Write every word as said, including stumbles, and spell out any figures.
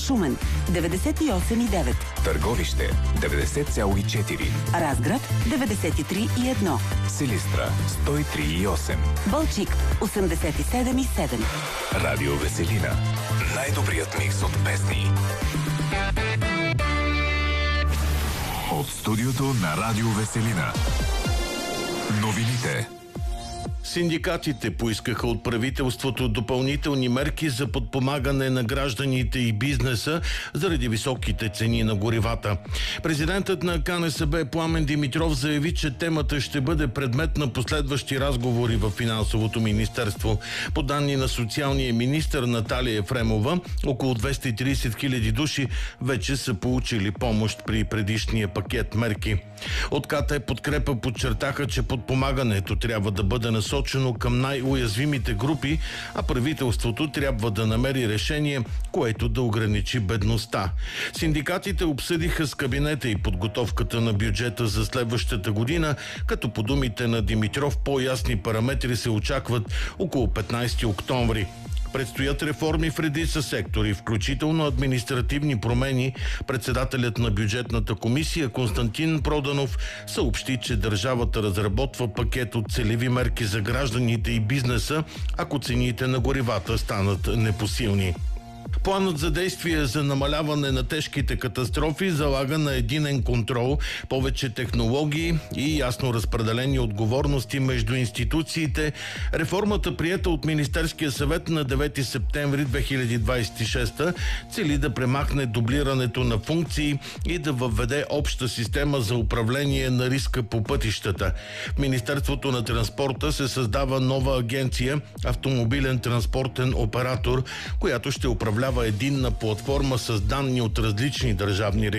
Шумен деветдесет и осем и девет, Търговище деветдесет цяло и четири, Разград деветдесет и три и едно, Силистра сто и три и осем, Балчик осемдесет и седем и седем. Радио Веселина. Най-добрият микс от песни. От студиото на Радио Веселина. Новините. Синдикатите поискаха от правителството допълнителни мерки за подпомагане на гражданите и бизнеса заради високите цени на горивата. Президентът на КНСБ Пламен Димитров заяви, че темата ще бъде предмет на последващи разговори в Финансовото министерство. По данни на социалния министър Наталия Ефремова, около двеста и тридесет хиляди души вече са получили помощ при предишния пакет мерки. От КТ Подкрепа подчертаха, че подпомагането трябва да бъде насочено към най-уязвимите групи, а правителството трябва да намери решение, което да ограничи бедността. Синдикатите обсъдиха с кабинета и подготовката на бюджета за следващата година, като по думите на Димитров по-ясни параметри се очакват около петнайсети октомври. Предстоят реформи в редица сектори, включително административни промени. Председателят на бюджетната комисия Константин Проданов съобщи, че държавата разработва пакет от целеви мерки за гражданите и бизнеса, ако цените на горивата станат непосилни. Планът за действие за намаляване на тежките катастрофи залага на единен контрол, повече технологии и ясно разпределени отговорности между институциите. Реформата, приета от Министерския съвет на девети септември две хиляди двайсет и шеста, цели да премахне дублирането на функции и да въведе обща система за управление на риска по пътищата. В Министерството на транспорта се създава нова агенция Автомобилен транспортен оператор, която ще управлява единна платформа с данни от различни държавни